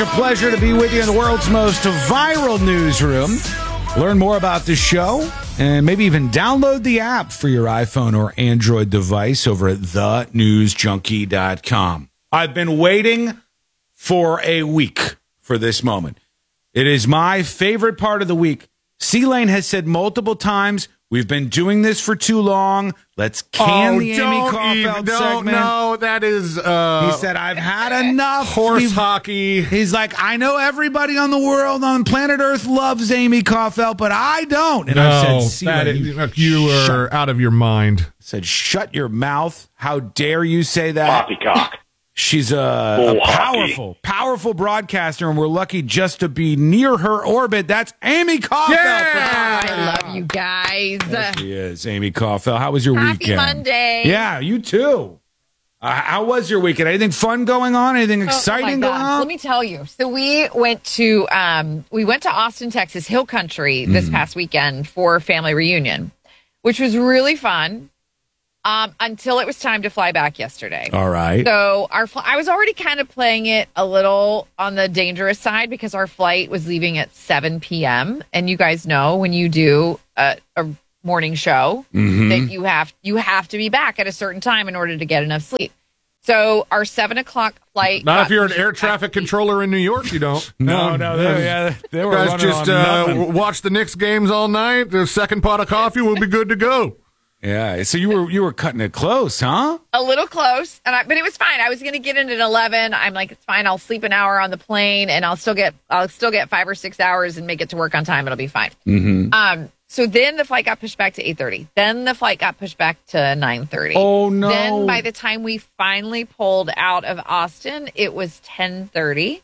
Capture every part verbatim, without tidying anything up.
a pleasure to be with you in the world's most viral newsroom. Learn more about the show and maybe even download the app for your iPhone or Android device over at the news junkie dot com. I've been waiting for a week for this moment. It is my favorite part of the week. C-Lane has said multiple times, we've been doing this for too long. Let's can oh, the Amy Caulfield segment. No, that is... Uh, he said, I've had enough. Horse We've, hockey. He's like, I know everybody on the world, on planet Earth, loves Amy Caulfield, but I don't. And no, I said, that is, you, you are shut, out of your mind. I said, shut your mouth. How dare you say that? Poppycock. She's a, a powerful, powerful broadcaster, and we're lucky just to be near her orbit. That's Amy Caulfield. Yeah! I love you guys. There she is, Amy Caulfield. How was your Happy weekend? Monday. Yeah, you too. Uh, how was your weekend? Anything fun going on? Anything exciting oh, oh going on? Let me tell you. So we went to um, we went to Austin, Texas, Hill Country this mm. past weekend for a family reunion, which was really fun. Um, until it was time to fly back yesterday. All right. So our fl- I was already kind of playing it a little on the dangerous side because our flight was leaving at seven p.m. And you guys know when you do a, a morning show mm-hmm. that you have you have to be back at a certain time in order to get enough sleep. So our seven o'clock flight. Not if you're an air traffic controller in New York, you don't. no, no, they, yeah, they were guys just uh, watch the Knicks games all night. The second pot of coffee will be good to go. Yeah, so you were you were cutting it close, huh? A little close, and I, but it was fine. I was going to get in at eleven. I'm like, it's fine. I'll sleep an hour on the plane, and I'll still get I'll still get five or six hours and make it to work on time. It'll be fine. Mm-hmm. Um. So then the flight got pushed back to eight thirty. Then the flight got pushed back to nine thirty. Oh no! Then by the time we finally pulled out of Austin, it was ten thirty.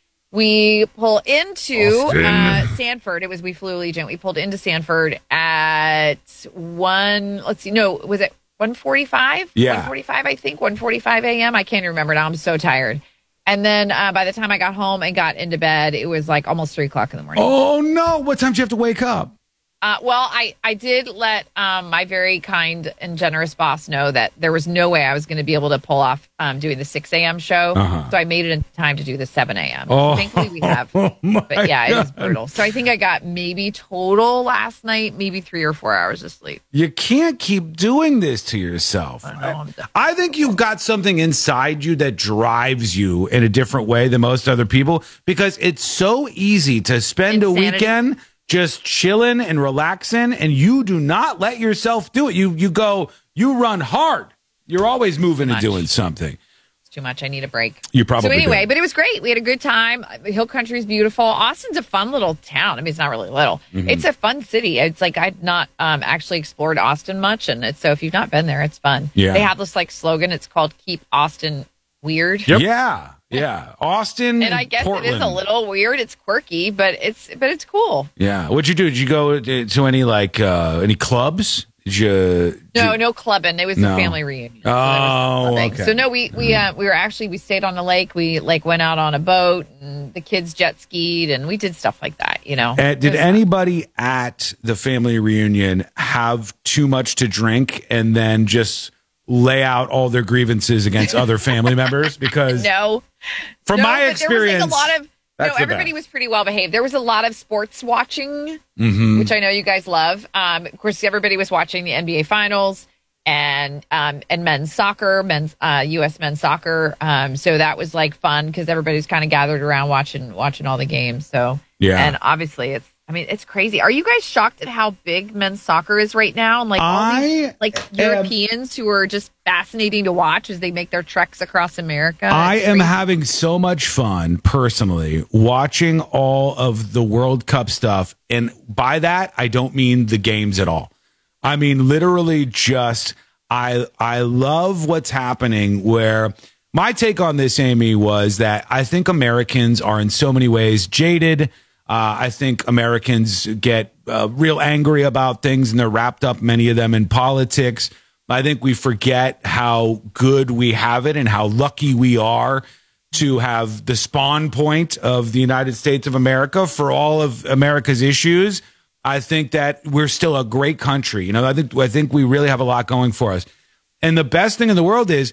We pull into uh, Sanford. It was we flew Allegiant. We pulled into Sanford at one. Let's see. No, was it one forty-five? Yeah, one forty-five. I think one forty-five a.m. I can't remember now. I'm so tired. And then uh, by the time I got home and got into bed, it was like almost three o'clock in the morning. Oh no! What time did you have to wake up? Uh, well, I, I did let um, my very kind and generous boss know that there was no way I was going to be able to pull off um, doing the six a.m. show. Uh-huh. So I made it in time to do the seven a.m. Oh, thankfully we have. Oh but yeah, God. it was brutal. So I think I got maybe total last night, maybe three or four hours of sleep. You can't keep doing this to yourself. I know, I'm done. I think you've got something inside you that drives you in a different way than most other people because it's so easy to spend Insanity. a weekend just chilling and relaxing, and you do not let yourself do it. You you go, you run hard. You're always moving and doing something. It's too much. I need a break. You probably So anyway, do. but it was great. We had a good time. Hill Country is beautiful. Austin's a fun little town. I mean, it's not really little. Mm-hmm. It's a fun city. It's like I'd not um, actually explored Austin much, and it's, so if you've not been there, it's fun. Yeah. They have this like slogan. It's called "Keep Austin Weird." Yep. Yeah, yeah. Austin, And I guess Portland. it is a little weird. It's quirky, but it's but it's cool. Yeah. What'd you do? Did you go to any like uh, any clubs? Did you? Did No, you- no clubbing. It was No. a family reunion. So Oh, there was no clubbing. okay. So no, we we uh, we were actually we stayed on the lake. We like went out on a boat, and the kids jet skied, and we did stuff like that. You know. Uh, did It was fun. anybody at the family reunion have too much to drink and then just lay out all their grievances against other family members? Because No. from No, my but experience, there was like a lot of that's no, the everybody best. was pretty well behaved. There was a lot of sports watching, Mhm. which I know you guys love. Um, of course, everybody was watching the N B A Finals and um, and men's soccer, men's uh, U S men's soccer. Um, so that was like fun because everybody's kind of gathered around watching watching all the games. So Yeah. and obviously it's. I mean, it's crazy. Are you guys shocked at how big men's soccer is right now? And like all these I like am- Europeans who are just fascinating to watch as they make their treks across America. I It's am crazy. having so much fun personally watching all of the World Cup stuff. And by that, I don't mean the games at all. I mean, literally just, I, I love what's happening where my take on this, Amy, was that I think Americans are in so many ways jaded. Uh, I think Americans get uh, real angry about things and they're wrapped up, many of them, in politics. I think we forget how good we have it and how lucky we are to have the spawn point of the United States of America for all of America's issues. I think that we're still a great country. You know, I think I think we really have a lot going for us. And the best thing in the world is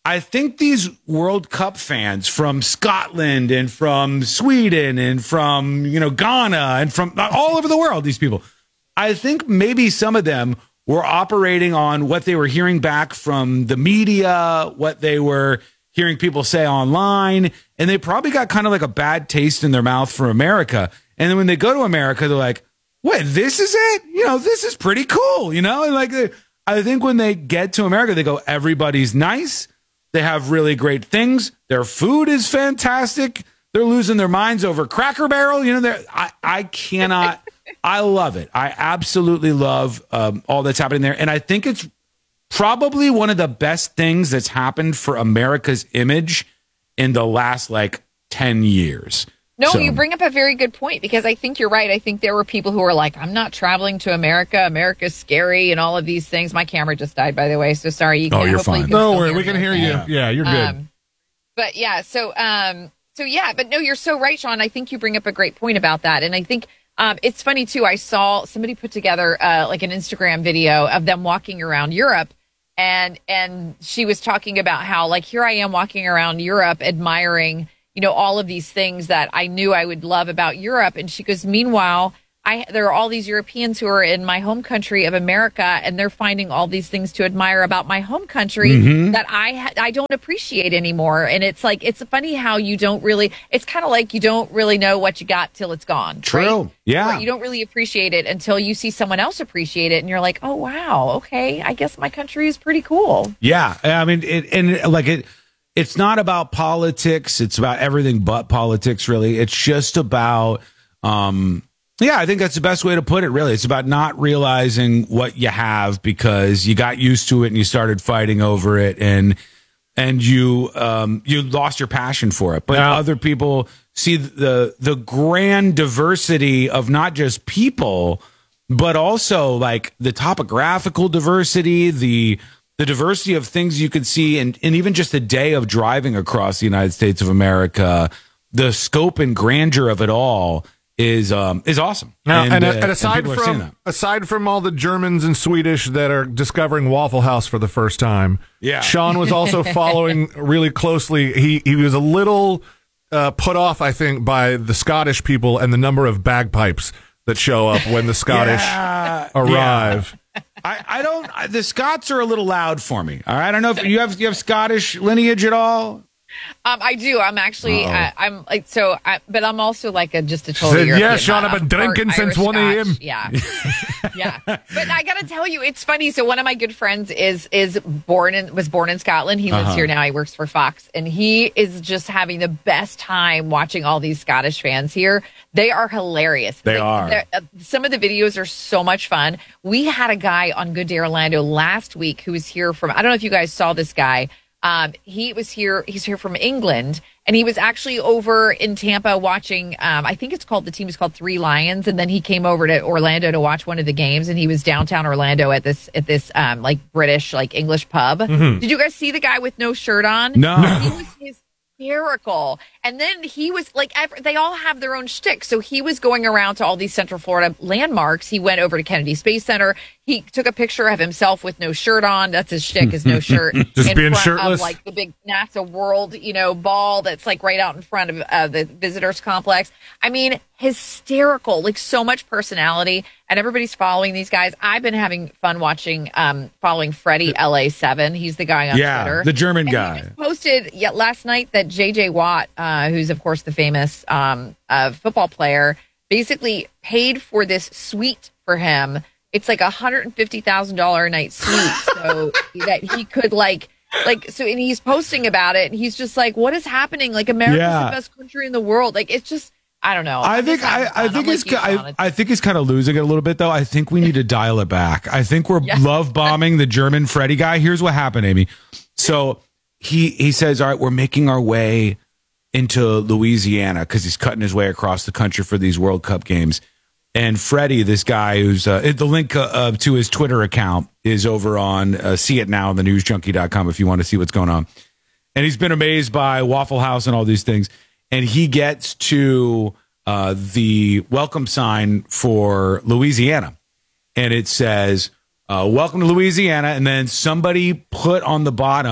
I think these World Cup fans from Scotland and from Sweden and from, you know, Ghana and from all over the world, these people, I think maybe some of them were operating on what they were hearing back from the media, what they were hearing people say online, and they probably got kind of like a bad taste in their mouth for America. And then when they go to America, they're like, wait, this is it? You know, this is pretty cool, you know? And like, I think when they get to America, they go, everybody's nice. They have really great things. Their food is fantastic. They're losing their minds over Cracker Barrel. You know, they're, I, I cannot, I love it. I absolutely love um, all that's happening there. And I think it's probably one of the best things that's happened for America's image in the last like ten years. No, So- you bring up a very good point, because I think you're right. I think there were people who were like, I'm not traveling to America. America's scary and all of these things. My camera just died, by the way. So sorry. You Oh, can, you're hopefully fine. you can No still worry, hear we can me hear okay. you. Yeah. Yeah, you're good. Um, but yeah, so um, so yeah, but no, you're so right, Sean. I think you bring up a great point about that, and I think um, it's funny too. I saw somebody put together uh, like an Instagram video of them walking around Europe, and and she was talking about how like here I am walking around Europe, admiring, you know, all of these things that I knew I would love about Europe, and she goes, meanwhile, I, there are all these Europeans who are in my home country of America, and they're finding all these things to admire about my home country Mm-hmm. that I ha- I don't appreciate anymore. And it's like, it's funny how you don't really, it's kind of like you don't really know what you got till it's gone. True. Right? Yeah. Or you don't really appreciate it until you see someone else appreciate it, and you're like, oh, wow, okay, I guess my country is pretty cool. Yeah. I mean, it, and like it, it's not about politics. It's about everything but politics, really. It's just about, um, yeah, I think that's the best way to put it, really. It's about not realizing what you have because you got used to it and you started fighting over it, and and you um, you lost your passion for it. But Yeah. other people see the the grand diversity of not just people, but also like the topographical diversity, the the diversity of things you could see, and, and even just a day of driving across the United States of America, the scope and grandeur of it all is um, is awesome. Now, and, uh, and aside people are seeing from that. aside from all the Germans and Swedish that are discovering Waffle House for the first time, Yeah. Sean was also following really closely. He he was a little uh, put off, I think, by the Scottish people and the number of bagpipes that show up when the Scottish Yeah, arrive. yeah. I, I don't. I, the Scots are a little loud for me. All right, I don't know if you have you have Scottish lineage at all. Um, I do. I'm actually. Uh-oh. I, I'm like so. I, but I'm also like a just a total. Said, European. "Yeah, Sean, I've been I'm part drinking since Irish, one a.m. Scotch. Yeah, yeah. But I gotta tell you, it's funny. So one of my good friends is is born in was born in Scotland. He lives Uh-huh. here now. He works for Fox, and he is just having the best time watching all these Scottish fans here. They are hilarious. They are. they're- Uh, some of the videos are so much fun. We had a guy on Good Day Orlando last week who was here from. I don't know if you guys saw this guy. Um, he was here. He's here from England, and he was actually over in Tampa watching. Um, I think it's called the team is called Three Lions, and then he came over to Orlando to watch one of the games, and he was downtown Orlando at this at this um, like British like English pub. Did you guys see the guy with no shirt on? No. He was hysterical. And then he was like, ev- they all have their own shtick. So he was going around to all these Central Florida landmarks. He went over to Kennedy Space Center. He took a picture of himself with no shirt on. That's his shtick, is no shirt. Just in being front shirtless? Of, like the big NASA World, you know, ball that's like right out in front of uh, the visitors complex. I mean, hysterical, like so much personality, and everybody's following these guys. I've been having fun watching, um, following Freddie L A seven. He's the guy on Yeah, Twitter. the German And he guy. just posted yet last night that J J Watt, uh, who's of course the famous um, uh, football player, basically paid for this suite for him. It's like a hundred and fifty thousand dollar a night suite, so that he could like. Like so, and he's posting about it, and he's just like, "What is happening? Like, America's Yeah. the best country in the world. Like, it's just, I don't know." I I'm think just having I, I fun. think I'm it's like you, I, Sean. I think he's kind of losing it a little bit though. I think we need to dial it back. I think we're Yeah. love bombing the German Freddie guy. Here's what happened, Amy. So he he says, "All right, we're making our way into Louisiana because he's cutting his way across the country for these World Cup games." And Freddie, this guy who's uh, the link uh, uh, to his Twitter account is over on uh, See It Now on the news junkie dot com if you want to see what's going on. And he's been amazed by Waffle House and all these things. And he gets to uh, the welcome sign for Louisiana. And it says, uh, welcome to Louisiana. And then somebody put on the bottom,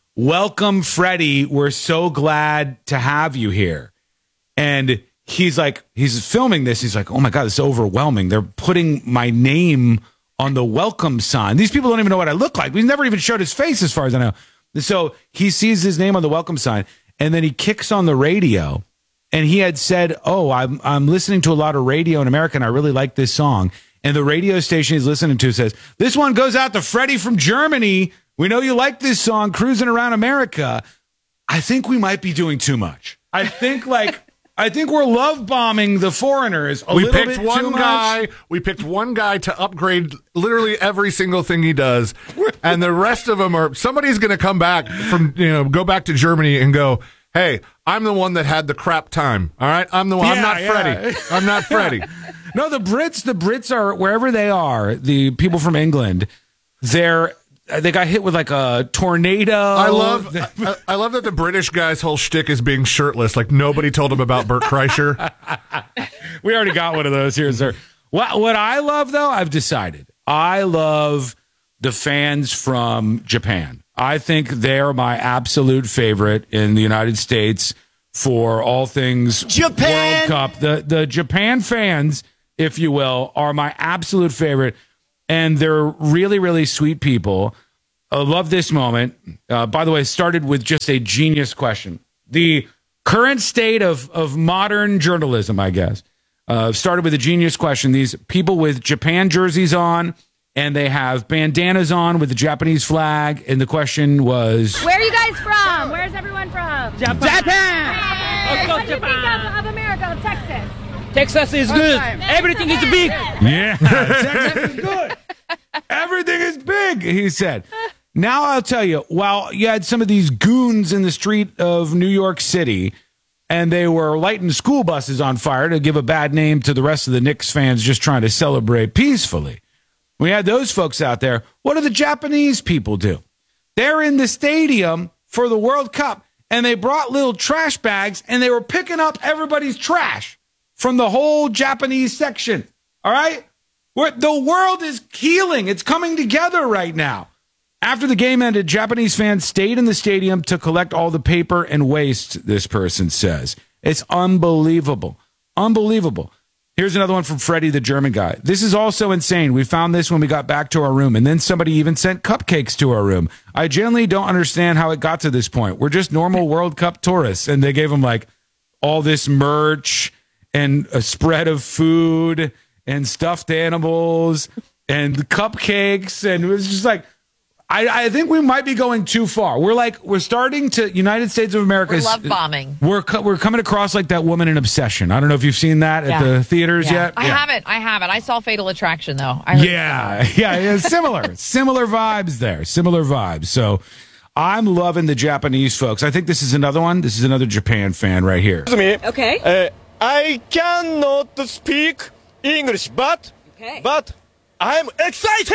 welcome, Freddie. We're so glad to have you here. And he's like, he's filming this. He's like, oh my God, this is overwhelming. They're putting my name on the welcome sign. These people don't even know what I look like. We've never even showed his face as far as I know. So he sees his name on the welcome sign, and then he kicks on the radio, and he had said, oh, I'm, I'm listening to a lot of radio in America, and I really like this song. And the radio station he's listening to says, this one goes out to Freddie from Germany. We know you like this song, Cruising Around America. I think we might be doing too much. I think like... I think we're love bombing the foreigners a we little picked bit one too guy. much. We picked one guy to upgrade literally every single thing he does, and the rest of them are somebody's going to come back from you know go back to Germany and go, hey, I'm the one that had the crap time. All right, I'm the one. Yeah, I'm not yeah. Freddie. I'm not Freddie. No, the Brits. The Brits are wherever they are. The people from England, they're. They got hit with like a tornado. I love, I, I love that the British guy's whole shtick is being shirtless. Like nobody told him about Bert Kreischer. We already got one of those here, sir. What what I love though, I've decided. I love the fans from Japan. I think they're my absolute favorite in the United States for all things Japan! World Cup. The the Japan fans, if you will, are my absolute favorite. And they're really, really sweet people. I love this moment. Uh, by the way, it started with just a genius question. The current state of, of modern journalism, I guess, uh, started with a genius question. These people with Japan jerseys on, and they have bandanas on with the Japanese flag. And the question was... Where are you guys from? Where's everyone from? Japan! Japan! What do you think of, of America, of Texas? Texas is good. Everything is big. Yeah, Texas is good. Everything is big, he said. Now I'll tell you, while you had some of these goons in the street of New York City, and they were lighting school buses on fire to give a bad name to the rest of the Knicks fans just trying to celebrate peacefully. We had those folks out there. What do the Japanese people do? They're in the stadium for the World Cup, and they brought little trash bags, and they were picking up everybody's trash from the whole Japanese section. All right? We're, the world is healing. It's coming together right now. After the game ended, Japanese fans stayed in the stadium to collect all the paper and waste, this person says. It's unbelievable. Unbelievable. Here's another one from Freddie, the German guy. This is also insane. We found this when we got back to our room, and then somebody even sent cupcakes to our room. I genuinely don't understand how it got to this point. We're just normal World Cup tourists, and they gave them, like, all this merch and a spread of food and stuffed animals and cupcakes, and it was just like, I, I think we might be going too far. We're like, we're starting to, United States of America. We're love bombing. We're, we're coming across like that woman in Obsession. I don't know if you've seen that Yeah. at the theaters Yeah. yet. I Yeah. haven't. I haven't. I saw Fatal Attraction, though. I heard Yeah, yeah, yeah, similar, similar vibes there, similar vibes. So I'm loving the Japanese folks. I think this is another one. This is another Japan fan right here. me. Okay. Uh, I cannot speak English, but Okay. but I'm excited.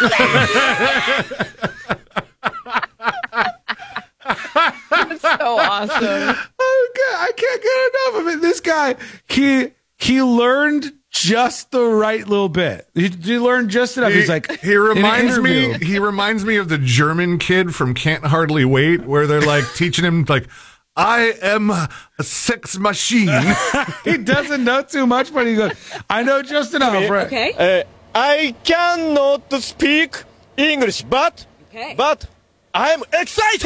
That's so awesome. Oh, God, I can't get enough of it. This guy, he he learned just the right little bit. He, he learned just enough. He, He's like, he in an reminds me. interview. He reminds me of the German kid from Can't Hardly Wait, where they're like teaching him like, I am a sex machine. He doesn't know too much, but he goes, I know just enough. Right? Okay. Uh, I cannot speak English, but Okay. but I'm excited.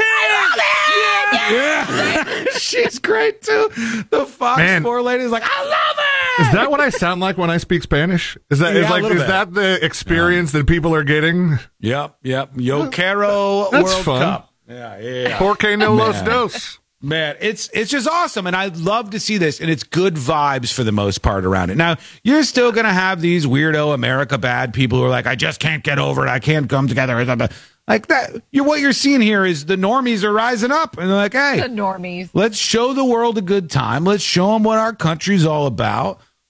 Yeah. She's great too. The Fox Man. four lady is like, I love it. Is that what I sound like when I speak Spanish? Is that Yeah, is a like little is bit. that the experience that people are getting? Yep, yep. Yo Caro That's World fun. Cup. Yeah, yeah, yeah. Porque no los Man. dos. Man, it's it's just awesome, and I love to see this, and it's good vibes for the most part around it. Now, you're still going to have these weirdo America bad people who are like, I just can't get over it. I can't come together. Like that. You're, what you're seeing here is the normies are rising up, and they're like, hey, The normies. let's show the world a good time. Let's show them what our country's all about.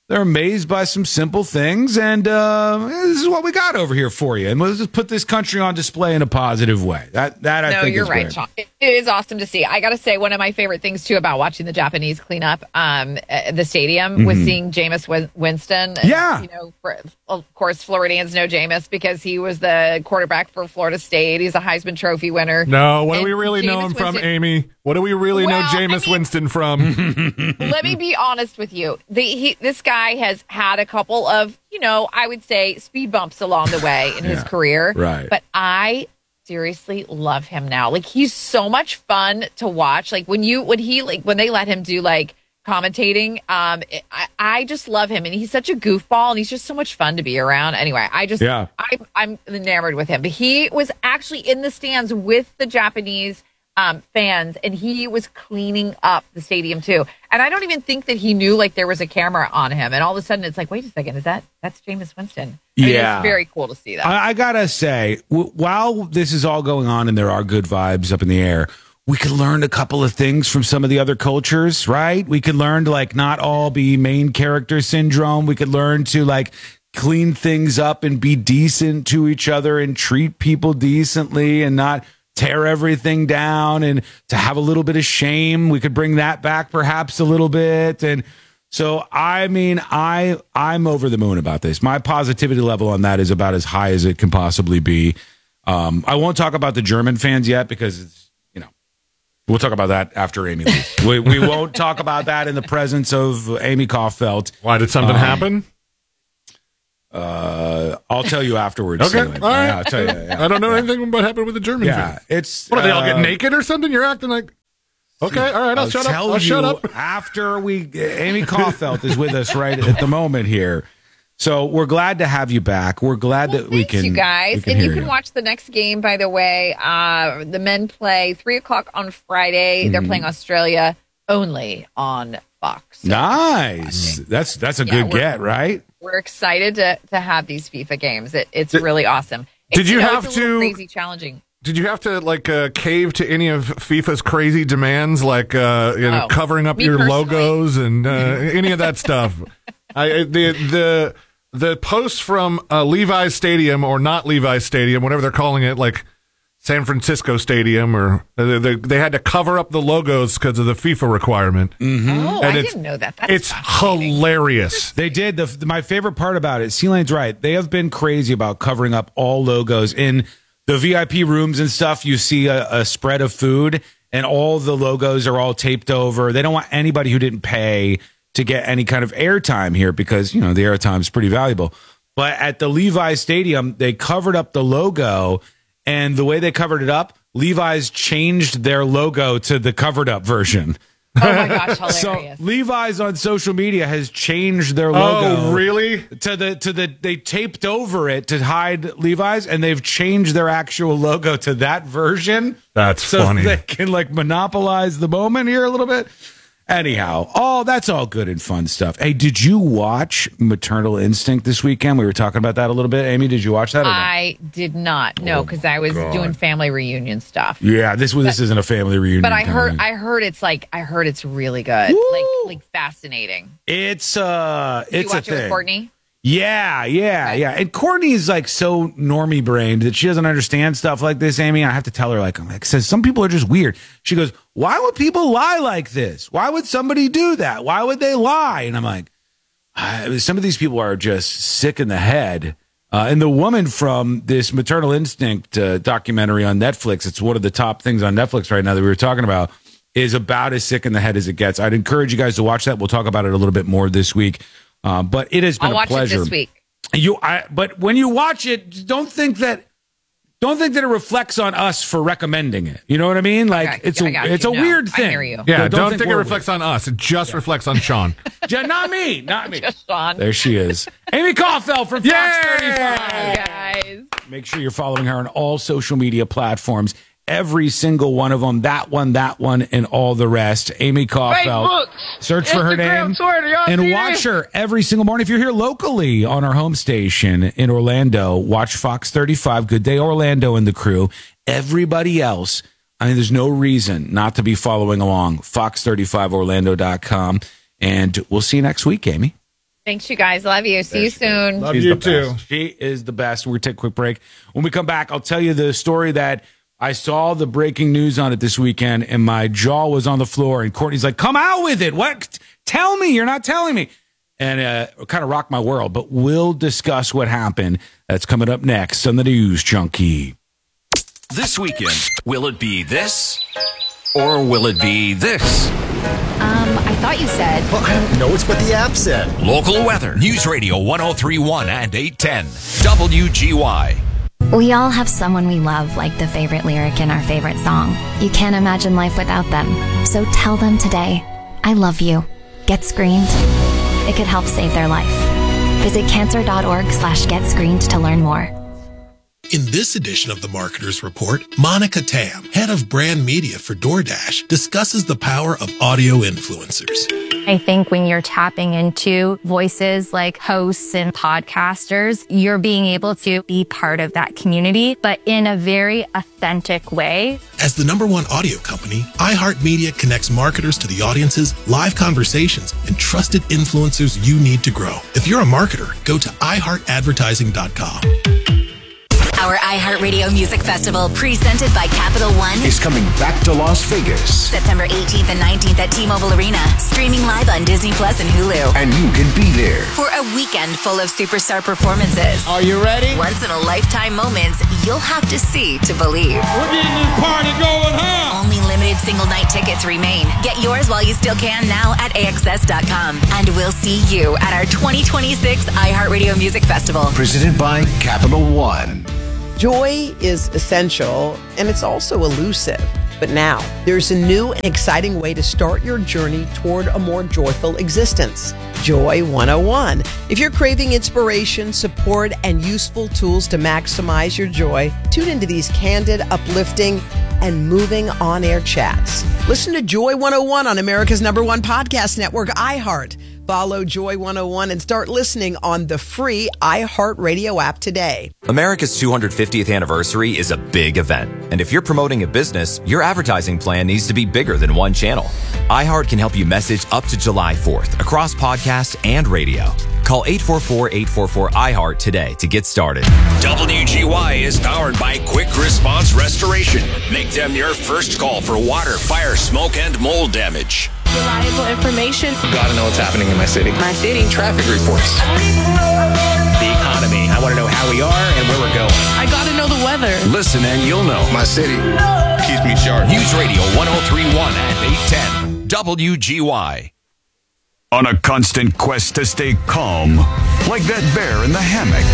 They're amazed by some simple things, and uh, this is what we got over here for you. And let's just put this country on display in a positive way. That that I no, think you're is right, great. Sean. It, it is awesome to see. I got to say, one of my favorite things too about watching the Japanese clean up um, uh, the stadium mm-hmm. was seeing Jameis Win- Winston. And, yeah, you know, for, of course, Floridians know Jameis because he was the quarterback for Florida State. He's a Heisman Trophy winner. No, what and do we really Jameis know him Winston, from, Amy? What do we really well, know Jameis I mean, Winston from? Let me be honest with you. The, he, this guy has had a couple of, you know, I would say speed bumps along the way in his yeah, career. Right. But I seriously love him now. Like, he's so much fun to watch. Like, when you, when he, like, when they let him do, like, commentating, um, I, I just love him. And he's such a goofball, and he's just so much fun to be around. Anyway, I just, yeah. I, I'm enamored with him. But he was actually in the stands with the Japanese Um, fans, and he was cleaning up the stadium too. And I don't even think that he knew like there was a camera on him. And all of a sudden, it's like, wait a second, is that that's Jameis Winston? I mean, yeah, it's very cool to see that. I, I gotta say, w- while this is all going on and there are good vibes up in the air, we could learn a couple of things from some of the other cultures, right? We could learn to like not all be main character syndrome. We could learn to like clean things up and be decent to each other and treat people decently and not tear everything down, and to have a little bit of shame. We could bring that back perhaps a little bit. And so, I mean, I, I'm over the moon about this. My positivity level on that is about as high as it can possibly be. Um, I won't talk about the German fans yet because it's, you know, we'll talk about that after Amy leaves. we, we won't talk about that in the presence of Amy Kaufeld. Why, did something um, happen? Uh, I'll tell you afterwards. Okay, Anyway. all right. Yeah, I'll tell you. Yeah. I don't know anything about what happened with the German Yeah, fans. it's What, do they all get uh, naked or something? You're acting like... Okay, all right, I'll, I'll shut up. tell I'll you shut up. after we. Amy Kaufeld is with us right at the moment here, so we're glad to have you back. We're glad well, that we thanks, can. you guys, we can and you hear can watch the next game. By the way, uh, the men play three o'clock on Friday. Mm-hmm. They're playing Australia only on Fox. So Nice. That's that's a Yeah, good we're- get, right? We're excited to to have these FIFA games. It, it's really awesome. did It's, you know, have it's a little to- crazy challenging? Did you have to like uh, cave to any of FIFA's crazy demands, like uh, you know, Oh, covering up me your personally? logos and uh, any of that stuff? I, the the the posts from uh, Levi's Stadium or not Levi's Stadium, whatever they're calling it, like San Francisco Stadium, or uh, they, they had to cover up the logos because of the FIFA requirement. Mm-hmm. Oh, And I it's- didn't know that. That's It's fascinating. hilarious. They did. The, the my favorite part about it, C-Lane's right. They have been crazy about covering up all logos in the V I P rooms and stuff. You see a, a spread of food, and all the logos are all taped over. They don't want anybody who didn't pay to get any kind of airtime here because, you know, the airtime is pretty valuable. But at the Levi's Stadium, they covered up the logo, and the way they covered it up, Levi's changed their logo to the covered up version. Oh my gosh, So hilarious! Levi's on social media has changed their logo. Oh, really? To the to the they taped over it to hide Levi's, and they've changed their actual logo to that version. That's so funny. they can like monopolize the moment here a little bit. Anyhow, oh, that's all good and fun stuff. Hey, did you watch Maternal Instinct this weekend? We were talking about that a little bit. Amy, did you watch that? Or not? I did not know because I was God. doing family reunion stuff. Yeah, this was this isn't a family reunion. But I kind of heard, thing. I heard it's like, I heard it's really good, Woo! like, like fascinating. it's uh, Did it's you a watch it with thing. Courtney? Yeah, yeah, Okay. yeah. And Courtney is like so normie brained that she doesn't understand stuff like this, Amy. I have to tell her, like, I'm like, says some people are just weird. She goes, why would people lie like this? Why would somebody do that? Why would they lie? And I'm like, "Ah, some of these people are just sick in the head. Uh, and the woman from this Maternal Instinct uh, documentary on Netflix, it's one of the top things on Netflix right now that we were talking about, is about as sick in the head as it gets. I'd encourage you guys to watch that. We'll talk about it a little bit more this week. Uh, but it has been I'll a watch pleasure. it this week. You, I, but when you watch it, don't think that, don't think that it reflects on us for recommending it. You know what I mean? Like Okay, it's I a, got it's you. a No, weird I thing. hear you. Yeah, don't, think, it we're reflects on us. It just reflects on Sean. weird. Yeah, not me, not me. Just Sean. There she is, Amy Kaufeld from Fox thirty-five. Guys. Make sure you're following her on all social media platforms. Every single one of them, that one, that one, and all the rest. Amy Kaufeld. Search for her name and watch her every single morning. If you're here locally on our home station in Orlando, watch Fox thirty-five, Good Day Orlando and the crew. Everybody else, I mean, there's no reason not to be following along. fox thirty-five orlando dot com. And we'll see you next week, Amy. Thanks, you guys. Love you. See you soon. Love She's you the too. best. She is the best. We're going to take a quick break. When we come back, I'll tell you the story that I saw the breaking news on it this weekend, and my jaw was on the floor, and Courtney's like, come out with it. What? Tell me. You're not telling me. And uh, it kind of rocked my world, but we'll discuss what happened. That's coming up next on the News Junkie. This weekend, will it be this or will it be this? Um, I thought you said. Well, I don't know. It's what the app said. Local weather. News Radio one oh three point one and eight ten. W G Y. We all have someone we love, like the favorite lyric in our favorite song. You can't imagine life without them. So tell them today, I love you. Get screened. It could help save their life. Visit cancer.org slash get screened to learn more. In this edition of the Marketer's Report, Monica Tam, head of brand media for DoorDash, discusses the power of audio influencers. I think when you're tapping into voices like hosts and podcasters, you're being able to be part of that community, but in a very authentic way. As the number one audio company, iHeartMedia connects marketers to the audiences, live conversations, and trusted influencers you need to grow. If you're a marketer, go to i heart advertising dot com. Our iHeartRadio Music Festival, presented by Capital One, is coming back to Las Vegas. September eighteenth and nineteenth at T-Mobile Arena, streaming live on Disney Plus and Hulu. And you can be there for a weekend full of superstar performances. Are you ready? Once in a lifetime moments you'll have to see to believe. We're getting this party going, huh? Only limited single night tickets remain. Get yours while you still can now at A X S dot com. And we'll see you at our twenty twenty-six iHeartRadio Music Festival. Presented by Capital One. Joy is essential, and it's also elusive. But now, there's a new and exciting way to start your journey toward a more joyful existence. Joy one oh one. If you're craving inspiration, support, and useful tools to maximize your joy, tune into these candid, uplifting, and moving on-air chats. Listen to Joy one oh one on America's number one podcast network, iHeart. Follow Joy one oh one and start listening on the free iHeartRadio app today. America's two hundred fiftieth anniversary is a big event. And if you're promoting a business, your advertising plan needs to be bigger than one channel. iHeart can help you message up to July fourth across podcast and radio. Call eight four four, eight four four, I heart today to get started. W G Y is powered by Quick Response Restoration. Make them your first call for water, fire, smoke, and mold damage. Reliable information. Gotta know what's happening in my city. My city. Traffic reports. The economy. I want to know how we are and where we're going. I gotta know the weather. Listen and you'll know. My city keeps me sharp. News Radio one oh three point one and eight ten. W G Y. On a constant quest to stay calm, like that bear in the hammock.